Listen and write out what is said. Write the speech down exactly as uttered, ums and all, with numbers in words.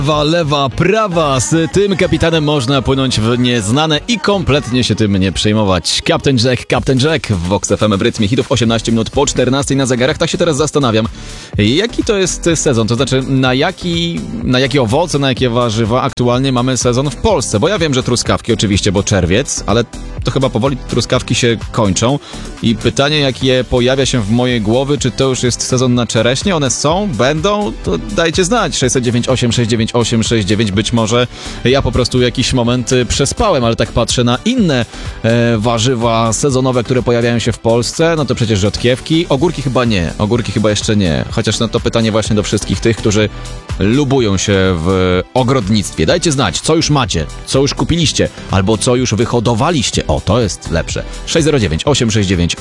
Lewa, lewa, prawa, z tym kapitanem można płynąć w nieznane i kompletnie się tym nie przejmować. Captain Jack, Captain Jack w Vox F M w rytmie hitów, osiemnaście minut po czternastej na zegarach. Tak się teraz zastanawiam, jaki to jest sezon, to znaczy na jaki, na jakie owoce, na jakie warzywa aktualnie mamy sezon w Polsce, bo ja wiem, że truskawki oczywiście, bo czerwiec, ale to chyba powoli truskawki się kończą i pytanie, jakie pojawia się w mojej głowie, czy to już jest sezon na czereśnie, one są, będą, to dajcie znać, sześć dziewięć osiem sześć dziewięć osiem sześć dziewięć, być może ja po prostu jakiś moment y, przespałem, ale tak patrzę na inne e, warzywa sezonowe, które pojawiają się w Polsce, no to przecież rzodkiewki, ogórki chyba nie, ogórki chyba jeszcze nie, chociaż no to pytanie właśnie do wszystkich tych, którzy lubują się w ogrodnictwie. Dajcie znać, co już macie, co już kupiliście, albo co już wyhodowaliście, o to jest lepsze, sześć zero dziewięć osiem sześć dziewięć